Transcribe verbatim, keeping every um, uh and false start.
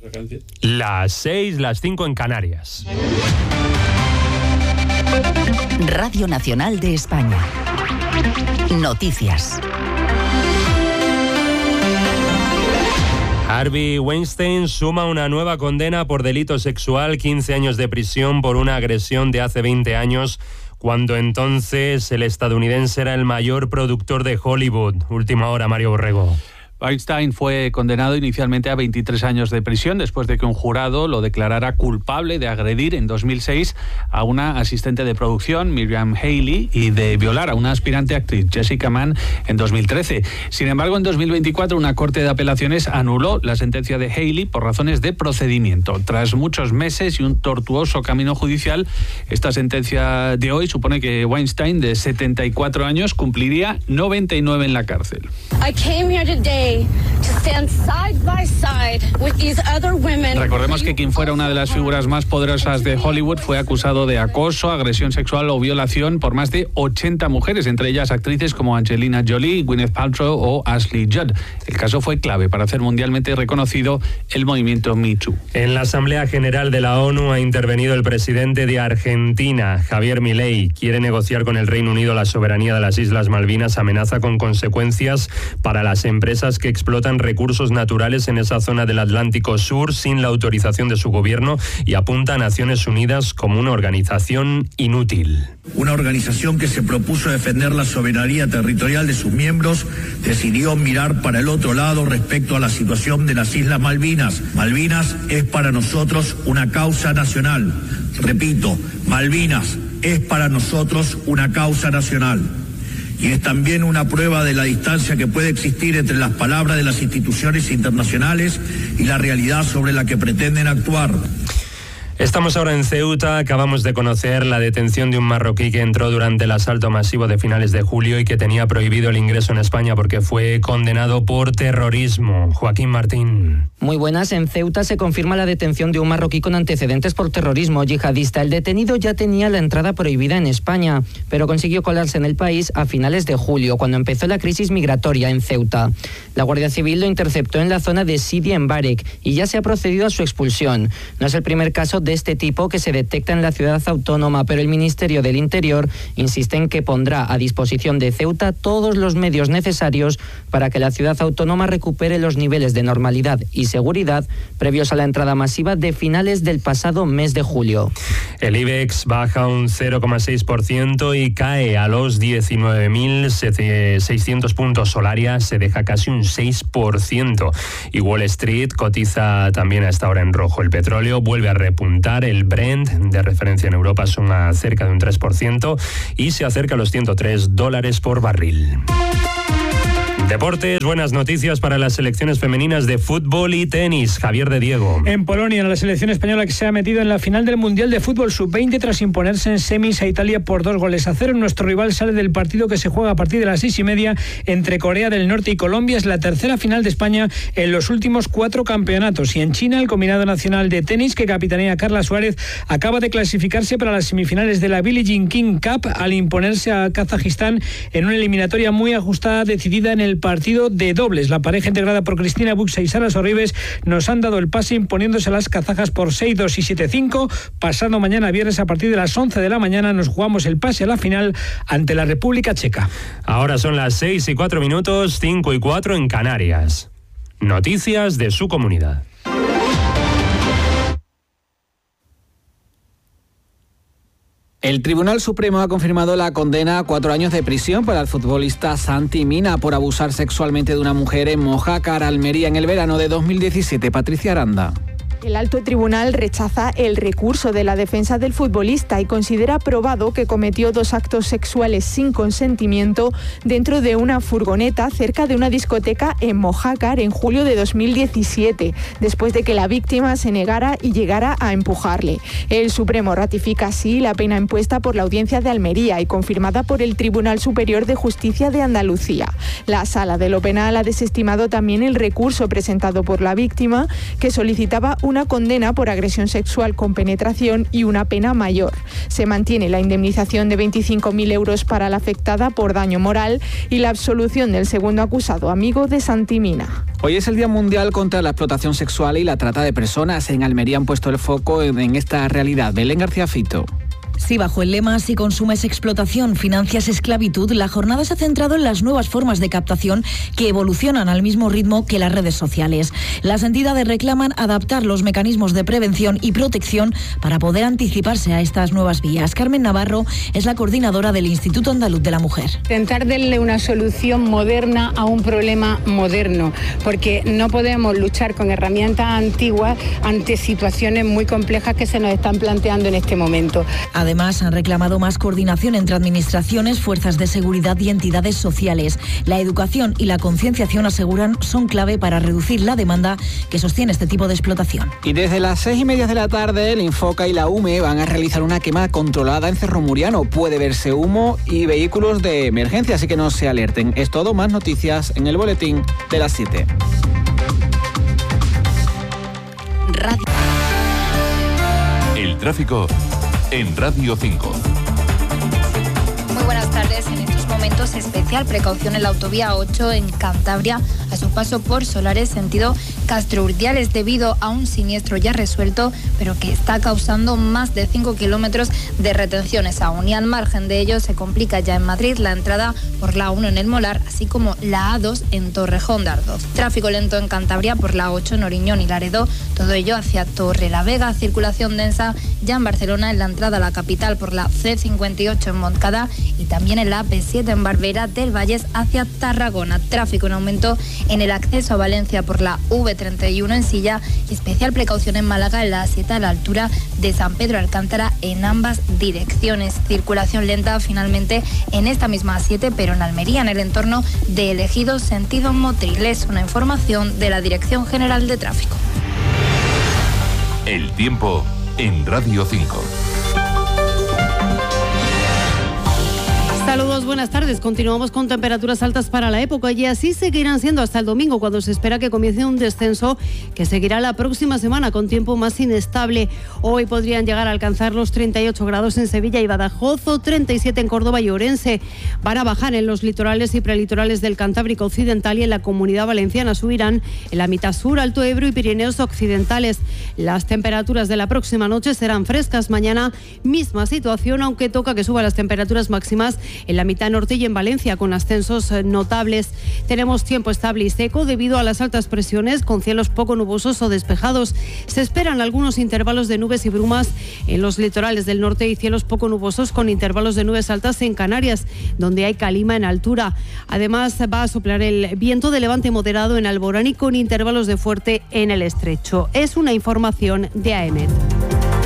Las seis, las cinco en Canarias. Radio Nacional de España. Noticias. Harvey Weinstein suma una nueva condena por delito sexual, quince años de prisión por una agresión de hace veinte años, cuando entonces el estadounidense era el mayor productor de Hollywood. Última hora, Mario Borrego. Weinstein fue condenado inicialmente a veintitrés años de prisión después de que un jurado lo declarara culpable de agredir en dos mil seis a una asistente de producción, Miriam Haley, y de violar a una aspirante actriz, Jessica Mann, en dos mil trece. Sin embargo, en dos mil veinticuatro una corte de apelaciones anuló la sentencia de Haley por razones de procedimiento. Tras muchos meses y un tortuoso camino judicial, esta sentencia de hoy supone que Weinstein, de setenta y cuatro años, cumpliría noventa y nueve en la cárcel. I came here today to stand side by side with these other women. Recordemos que quien fuera una de las figuras más poderosas de Hollywood fue acusado de acoso, agresión sexual o violación por más de ochenta mujeres, entre ellas actrices como Angelina Jolie, Gwyneth Paltrow o Ashley Judd. El caso fue clave para hacer mundialmente reconocido el movimiento Me Too. En la Asamblea General de la ONU ha intervenido el presidente de Argentina, Javier Milei. Quiere negociar con el Reino Unido la soberanía de las Islas Malvinas, amenaza con consecuencias para las empresas que explotan recursos naturales en esa zona del Atlántico Sur sin la autorización de su gobierno y apunta a Naciones Unidas como una organización inútil. Una organización que se propuso defender la soberanía territorial de sus miembros decidió mirar para el otro lado respecto a la situación de las Islas Malvinas. Malvinas es para nosotros una causa nacional. Repito, Malvinas es para nosotros una causa nacional. Y es también una prueba de la distancia que puede existir entre las palabras de las instituciones internacionales y la realidad sobre la que pretenden actuar. Estamos ahora en Ceuta. Acabamos de conocer la detención de un marroquí que entró durante el asalto masivo de finales de julio y que tenía prohibido el ingreso en España porque fue condenado por terrorismo. Joaquín Martín. Muy buenas. En Ceuta se confirma la detención de un marroquí con antecedentes por terrorismo yihadista. El detenido ya tenía la entrada prohibida en España, pero consiguió colarse en el país a finales de julio, cuando empezó la crisis migratoria en Ceuta. La Guardia Civil lo interceptó en la zona de Sidi en Barek y ya se ha procedido a su expulsión. No es el primer caso de este tipo que se detecta en la ciudad autónoma, pero el Ministerio del Interior insiste en que pondrá a disposición de Ceuta todos los medios necesarios para que la ciudad autónoma recupere los niveles de normalidad y seguridad previos a la entrada masiva de finales del pasado mes de julio. El IBEX baja un cero coma seis por ciento y cae a los diecinueve mil seiscientos puntos. Solaria se deja casi un seis por ciento y Wall Street cotiza también a esta hora en rojo. El petróleo vuelve a repuntar. El Brent, de referencia en Europa, suma cerca de un tres por ciento y se acerca a los ciento tres dólares por barril. Deportes, buenas noticias para las selecciones femeninas de fútbol y tenis. Javier de Diego. En Polonia, la selección española que se ha metido en la final del Mundial de Fútbol sub veinte tras imponerse en semis a Italia por dos goles a cero. Nuestro rival sale del partido que se juega a partir de las seis y media entre Corea del Norte y Colombia. Es la tercera final de España en los últimos cuatro campeonatos. Y en China, el combinado nacional de tenis, que capitanea Carla Suárez, acaba de clasificarse para las semifinales de la Billie Jean King Cup al imponerse a Kazajistán en una eliminatoria muy ajustada, decidida en el partido de dobles. La pareja integrada por Cristina Buxa y Sara Sorribes nos han dado el pase imponiéndose a las kazajas por seis dos y siete cinco. Pasado mañana viernes a partir de las once de la mañana nos jugamos el pase a la final ante la República Checa. Ahora son las seis y cuatro minutos, cinco y cuatro en Canarias. Noticias de su comunidad. El Tribunal Supremo ha confirmado la condena a cuatro años de prisión para el futbolista Santi Mina por abusar sexualmente de una mujer en Mojácar, Almería, en el verano de dos mil diecisiete. Patricia Aranda. El alto tribunal rechaza el recurso de la defensa del futbolista y considera probado que cometió dos actos sexuales sin consentimiento dentro de una furgoneta cerca de una discoteca en Mojácar en julio de dos mil diecisiete, después de que la víctima se negara y llegara a empujarle. El Supremo ratifica así la pena impuesta por la Audiencia de Almería y confirmada por el Tribunal Superior de Justicia de Andalucía. La Sala de lo Penal ha desestimado también el recurso presentado por la víctima, que solicitaba un una condena por agresión sexual con penetración y una pena mayor. Se mantiene la indemnización de veinticinco mil euros para la afectada por daño moral y la absolución del segundo acusado, amigo de Santi Mina. Hoy es el Día Mundial contra la Explotación Sexual y la Trata de Personas. En Almería han puesto el foco en esta realidad. Belén García Fito. Sí, bajo el lema "Si consumes explotación, financias esclavitud", la jornada se ha centrado en las nuevas formas de captación que evolucionan al mismo ritmo que las redes sociales. Las entidades reclaman adaptar los mecanismos de prevención y protección para poder anticiparse a estas nuevas vías. Carmen Navarro es la coordinadora del Instituto Andaluz de la Mujer. Intentar darle una solución moderna a un problema moderno, porque no podemos luchar con herramientas antiguas ante situaciones muy complejas que se nos están planteando en este momento. Además, han reclamado más coordinación entre administraciones, fuerzas de seguridad y entidades sociales. La educación y la concienciación, aseguran, son clave para reducir la demanda que sostiene este tipo de explotación. Y desde las seis y media de la tarde, el Infoca y la U M E van a realizar una quema controlada en Cerro Muriano. Puede verse humo y vehículos de emergencia, así que no se alerten. Es todo, más noticias en el boletín de las siete. Radio. El tráfico en Radio cinco. Muy buenas tardes. En estos momentos, especial precaución en la autovía ocho en Cantabria, a su paso por Solares, sentido Castro Urdiales, debido a un siniestro ya resuelto, pero que está causando más de cinco kilómetros de retenciones aún. Y al margen de ello, se complica ya en Madrid la entrada por la uno en El Molar, así como la A dos en Torrejón de Ardoz. Tráfico lento en Cantabria por la ocho en Oriñón y Laredo, todo ello hacia Torrelavega. Circulación densa ya en Barcelona en la entrada a la capital por la C cincuenta y ocho en Montcada y también en la A P siete en Barbera del Valles hacia Tarragona. Tráfico en aumento en el acceso a Valencia por la V treinta y uno en Silla y especial precaución en Málaga en la A siete a la altura de San Pedro Alcántara en ambas direcciones. Circulación lenta finalmente en esta misma A siete, pero en Almería, en el entorno de Ejido, sentido Motriles. Una información de la Dirección General de Tráfico. El tiempo en Radio cinco. Saludos, buenas tardes. Continuamos con temperaturas altas para la época y así seguirán siendo hasta el domingo, cuando se espera que comience un descenso que seguirá la próxima semana con tiempo más inestable. Hoy podrían llegar a alcanzar los treinta y ocho grados en Sevilla y Badajoz o treinta y siete en Córdoba y Orense. Van a bajar en los litorales y prelitorales del Cantábrico Occidental y en la Comunidad Valenciana. Subirán en la mitad sur, Alto Ebro y Pirineos Occidentales. Las temperaturas de la próxima noche serán frescas. Mañana misma situación, aunque toca que suban las temperaturas máximas en la mitad norte y en Valencia, con ascensos notables. Tenemos tiempo estable y seco debido a las altas presiones, con cielos poco nubosos o despejados. Se esperan algunos intervalos de nubes y brumas en los litorales del norte y cielos poco nubosos con intervalos de nubes altas en Canarias, donde hay calima en altura. Además, va a soplar el viento de levante moderado en Alborán y con intervalos de fuerte en el estrecho. Es una información de A E M E T.